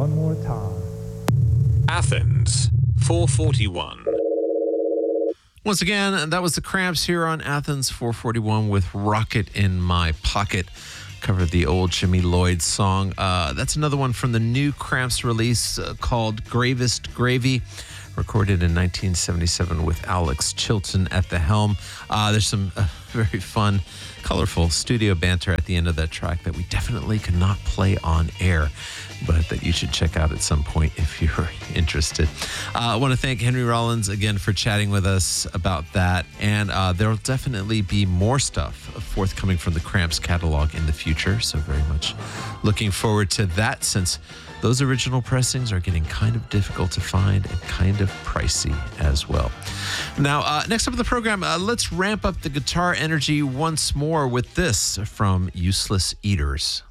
one more time. Athens, 441. Once again, that was the Cramps here on Athens 441 with Rocket in My Pocket. Covered the old Jimmy Lloyd song. That's another one from the new Cramps release called Gravest Gravy, recorded in 1977 with Alex Chilton at the helm. There's some very fun, colorful studio banter at the end of that track that we definitely could not play on air, but that you should check out at some point if you're interested. I want to thank Henry Rollins again for chatting with us about that, and there'll definitely be more stuff forthcoming from the Cramps catalog in the future, so very much looking forward to that, since those original pressings are getting kind of difficult to find and kind of pricey as well. Now, next up in the program, let's ramp up the guitar energy once more with this from Useless Eaters.